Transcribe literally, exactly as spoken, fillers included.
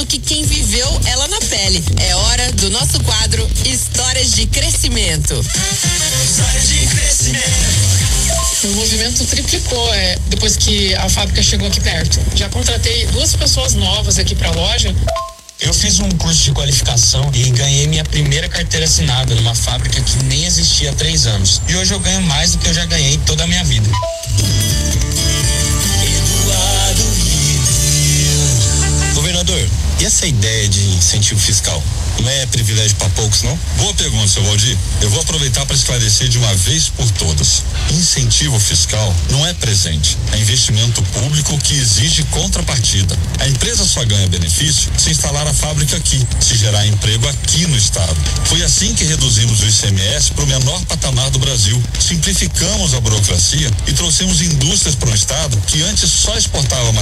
do que quem viveu ela na pele. É hora do nosso quadro Histórias de Crescimento. Histórias de crescimento. O movimento triplicou é, depois que a fábrica chegou aqui perto. Já contratei duas pessoas novas aqui para a loja. Eu fiz um curso de qualificação e ganhei minha primeira carteira assinada numa fábrica que nem existia há três anos. E hoje eu ganho mais do que eu já ganhei toda a minha vida. Eduardo Ribeiro. Governador, e essa ideia de incentivo fiscal? Não é privilégio para poucos, não? Boa pergunta, seu Valdir. Eu vou aproveitar para esclarecer de uma vez por todas. Incentivo fiscal não é presente. É investimento público que exige contrapartida. A empresa só ganha benefício se instalar a fábrica aqui, se gerar emprego aqui no estado. Foi assim que reduzimos o I C M S para o menor patamar do Brasil. Simplificamos a burocracia e trouxemos indústrias para um estado que antes só exportava